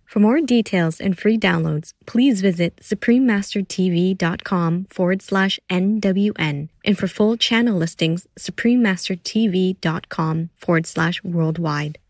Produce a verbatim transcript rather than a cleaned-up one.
For more details and free downloads, please visit suprememastertv.com forward slash NWN. And for full channel listings, suprememastertv.com forward slash worldwide.